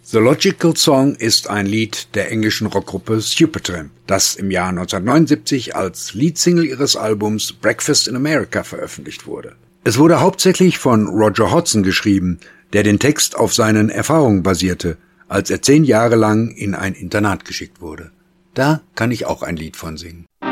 The Logical Song ist ein Lied der englischen Rockgruppe Supertramp, das im Jahr 1979 als Leadsingle ihres Albums Breakfast in America veröffentlicht wurde. Es wurde hauptsächlich von Roger Hodgson geschrieben, der den Text auf seinen Erfahrungen basierte, als er 10 Jahre lang in ein Internat geschickt wurde. Da kann ich auch ein Lied von singen.